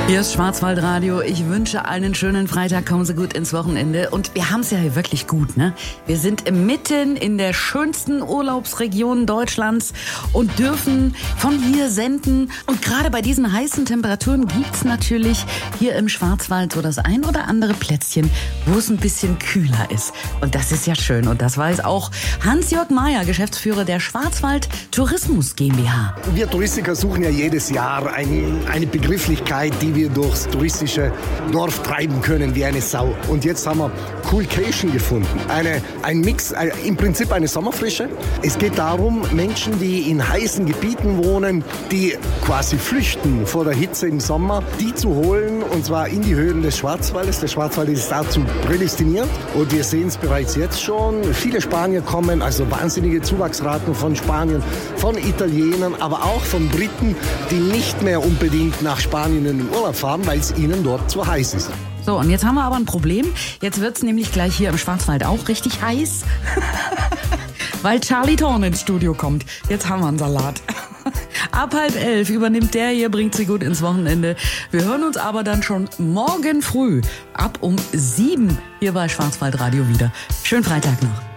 Hier ist Schwarzwaldradio. Ich wünsche einen schönen Freitag. Kommen Sie gut ins Wochenende. Und wir haben es ja hier wirklich gut, ne? Wir sind mitten in der schönsten Urlaubsregion Deutschlands und dürfen von hier senden. Und gerade bei diesen heißen Temperaturen gibt's natürlich hier im Schwarzwald so das ein oder andere Plätzchen, wo es ein bisschen kühler ist. Und das ist ja schön. Und das weiß auch Hans-Jörg Mayer, Geschäftsführer der Schwarzwald Tourismus GmbH. Wir Touristiker suchen ja jedes Jahr eine Begrifflichkeit, die wir durchs touristische Dorf treiben können wie eine Sau. Und jetzt haben wir Coolcation gefunden. Ein Mix, im Prinzip eine Sommerfrische. Es geht darum, Menschen, die in heißen Gebieten wohnen, die quasi flüchten vor der Hitze im Sommer, die zu holen, und zwar in die Höhen des Schwarzwaldes. Der Schwarzwald ist dazu prädestiniert und wir sehen es bereits jetzt schon. Viele Spanier kommen, also wahnsinnige Zuwachsraten von Spaniern, von Italienern, aber auch von Briten, die nicht mehr unbedingt nach Spanien in den Urlaub fahren, weil es ihnen dort zu heiß ist. So, und jetzt haben wir aber ein Problem. Jetzt wird's nämlich gleich hier im Schwarzwald auch richtig heiß, weil Charlie Thorn ins Studio kommt. Jetzt haben wir einen Salat. Ab 10:30 übernimmt der hier, bringt Sie gut ins Wochenende. Wir hören uns aber dann schon morgen früh ab um 7 hier bei Schwarzwaldradio wieder. Schönen Freitag noch.